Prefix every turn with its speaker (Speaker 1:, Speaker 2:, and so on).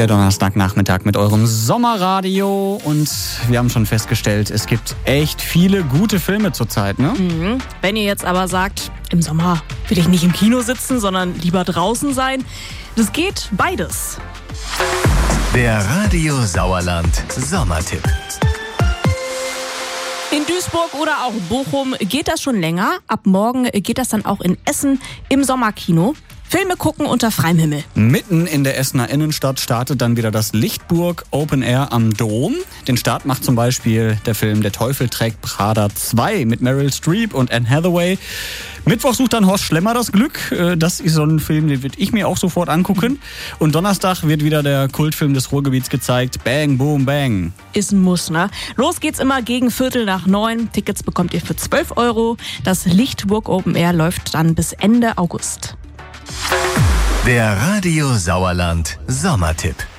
Speaker 1: Der Donnerstagnachmittag mit eurem Sommerradio und wir haben schon festgestellt, es gibt echt viele gute Filme zurzeit, ne?
Speaker 2: Mhm. Wenn ihr jetzt aber sagt, im Sommer will ich nicht im Kino sitzen, sondern lieber draußen sein, das geht beides.
Speaker 3: Der Radio Sauerland Sommertipp.
Speaker 2: In Duisburg oder auch Bochum geht das schon länger. Ab morgen geht das dann auch in Essen im Sommerkino. Filme gucken unter freiem Himmel.
Speaker 1: Mitten in der Essener Innenstadt startet dann wieder das Lichtburg Open Air am Dom. Den Start macht zum Beispiel der Film Der Teufel trägt Prada 2 mit Meryl Streep und Anne Hathaway. Mittwoch sucht dann Horst Schlemmer das Glück. Das ist so ein Film, den würde ich mir auch sofort angucken. Und Donnerstag wird wieder der Kultfilm des Ruhrgebiets gezeigt. Bang, Boom, Bang.
Speaker 2: Ist ein Muss, ne? Los geht's immer gegen 8:45. Tickets bekommt ihr für 12 €. Das Lichtburg Open Air läuft dann bis Ende August.
Speaker 3: Der Radio Sauerland Sommertipp.